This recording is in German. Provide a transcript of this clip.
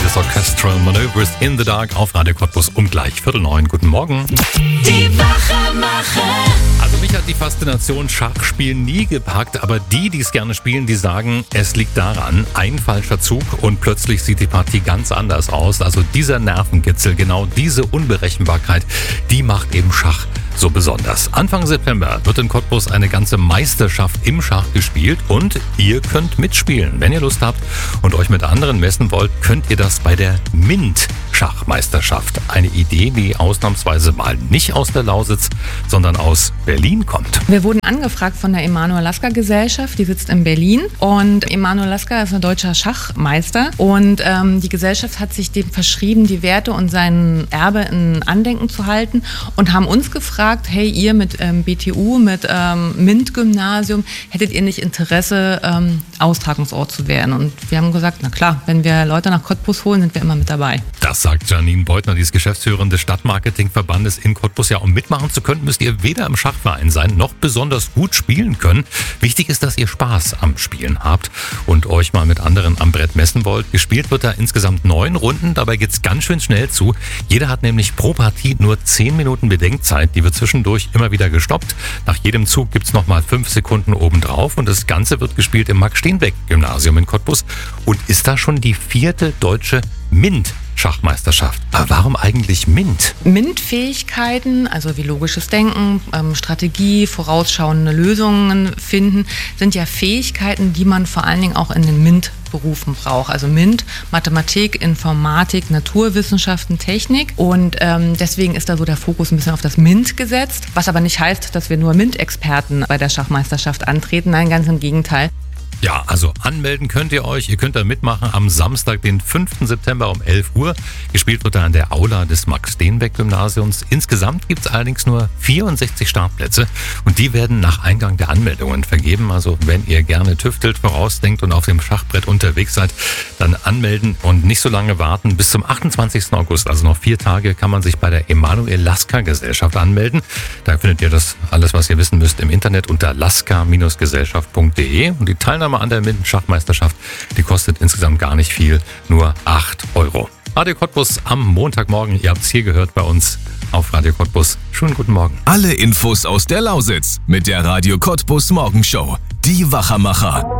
das Orchestral Maneuvers in the Dark auf Radio Cottbus um gleich 8:45. Guten Morgen. Die Wachmacher. Also mich hat die Faszination Schachspielen nie gepackt, aber die es gerne spielen, die sagen, es liegt daran, ein falscher Zug und plötzlich sieht die Partie ganz anders aus. Also dieser Nervenkitzel, genau diese Unberechenbarkeit, die macht eben Schach so besonders. Anfang September wird in Cottbus eine ganze Meisterschaft im Schach gespielt und ihr könnt mitspielen. Wenn ihr Lust habt und euch mit anderen messen wollt, könnt ihr das bei der MINT-Schachmeisterschaft. Eine Idee, die ausnahmsweise mal nicht aus der Lausitz, sondern aus Berlin kommt. Wir wurden angefragt von der Emanuel Lasker Gesellschaft, die sitzt in Berlin und Emanuel Lasker ist ein deutscher Schachmeister und die Gesellschaft hat sich dem verschrieben, die Werte und sein Erbe in Andenken zu halten und haben uns gefragt, hey, ihr mit BTU, mit MINT-Gymnasium, hättet ihr nicht Interesse, Austragungsort zu werden? Und wir haben gesagt, na klar, wenn wir Leute nach Cottbus holen, sind wir immer mit dabei. Das sagt Janine Beutner, die ist Geschäftsführerin des Stadtmarketingverbandes in Cottbus. Ja, um mitmachen zu können, müsst ihr weder im Schachverein sein, noch besonders gut spielen können. Wichtig ist, dass ihr Spaß am Spielen habt und euch mal mit anderen am Brett messen wollt. Gespielt wird da insgesamt 9 Runden, dabei geht's ganz schön schnell zu. Jeder hat nämlich pro Partie nur 10 Minuten Bedenkzeit, die wird zwischendurch immer wieder gestoppt. Nach jedem Zug gibt's nochmal 5 Sekunden obendrauf und das Ganze wird gespielt im Max-Steenbeck-Gymnasium in Cottbus und ist da schon die 4. deutsche MINT-Schachmeisterschaft. Aber warum eigentlich MINT? MINT-Fähigkeiten, also wie logisches Denken, Strategie, vorausschauende Lösungen finden, sind ja Fähigkeiten, die man vor allen Dingen auch in den MINT-Berufen braucht. Also MINT, Mathematik, Informatik, Naturwissenschaften, Technik. Und deswegen ist da so der Fokus ein bisschen auf das MINT gesetzt. Was aber nicht heißt, dass wir nur MINT-Experten bei der Schachmeisterschaft antreten. Nein, ganz im Gegenteil. Ja, also anmelden könnt ihr euch. Ihr könnt da mitmachen am Samstag, den 5. September um 11 Uhr. Gespielt wird da an der Aula des Max-Steenbeck-Gymnasiums. Insgesamt gibt es allerdings nur 64 Startplätze und die werden nach Eingang der Anmeldungen vergeben. Also wenn ihr gerne tüftelt, vorausdenkt und auf dem Schachbrett unterwegs seid, dann anmelden und nicht so lange warten. Bis zum 28. August, also noch 4 Tage, kann man sich bei der Emanuel Lasker Gesellschaft anmelden. Da findet ihr das alles, was ihr wissen müsst, im Internet unter lasker-gesellschaft.de. Und die Teilnahme an der MINT-Schachmeisterschaft, die kostet insgesamt gar nicht viel, nur 8 €. Radio Cottbus am Montagmorgen, ihr habt es hier gehört bei uns auf Radio Cottbus. Schönen guten Morgen. Alle Infos aus der Lausitz mit der Radio Cottbus Morgenshow. Die Wachmacher.